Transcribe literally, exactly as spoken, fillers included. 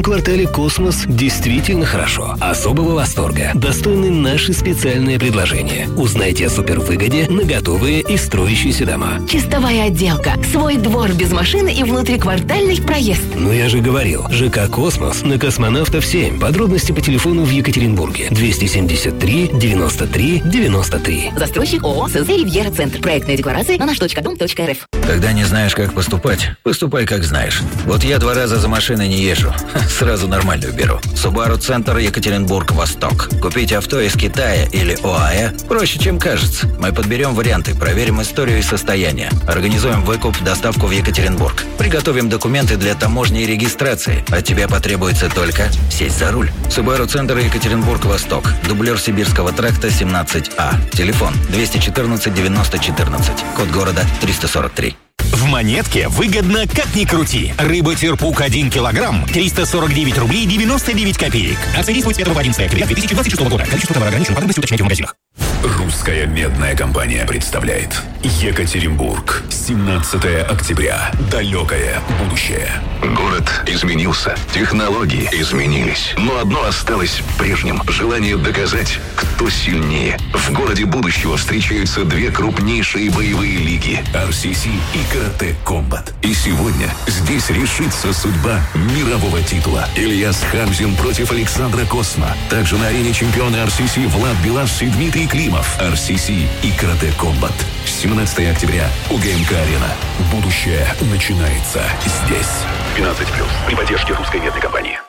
квартале «Космос» действительно хорошо. Особого восторга достойны наши специальные предложения. Узнайте о супервыгоде на готовые и строящиеся дома. Чистовая отделка, свой двор без машины и внутриквартальный проезд. Ну я же говорил, ЖК «Космос» на Космонавтов семь. Подробности по телефону в Екатеринбурге. двести семьдесят три девяносто три девяносто три. Застройщик ООО СЗ «Ривьера Центр». Проектная декларация на наш точка дом точка РФ. Когда не знаешь, как поступать, поступай как знаешь. Вот я два раза за машиной не езжу. Сразу нормальную беру. Subaru Центр, Екатеринбург, Восток. Купить авто из Китая или ОАЭ проще, чем кажется. Мы подберем варианты, проверим историю и состояние. Организуем выкуп, доставку в Екатеринбург. Приготовим документы для таможни и регистрации. От тебя потребуется только сесть за руль. Subaru Центр, Екатеринбург, Восток. Дублер Сибирского тракта семнадцать А. Телефон двести четырнадцать девяносто четырнадцать. Код города триста сорок три. В Монетке выгодно как ни крути. Рыба терпук один килограмм триста сорок девять рублей девяносто девять копеек. Акция действует с пятого по одиннадцатое октября две тысячи двадцать шестого года. Количество товара ограничено, подробности уточняйте в магазинах. Русская медная компания представляет Екатеринбург. семнадцатое октября. Далекое будущее. Город изменился, технологии изменились, но одно осталось прежним – желание доказать, кто сильнее. В городе будущего встречаются две крупнейшие боевые лиги – ар си си и Karate Combat. И сегодня здесь решится судьба мирового титула. Ильяс Хамзин против Александра Косма. Также на арене чемпионы ар си си Влад Билаш и Дмитрий Климов. ар си си и Karate Combat. семнадцатое октября у ГМК-арена. Будущее начинается здесь. двенадцать плюс. При поддержке русской медной компании.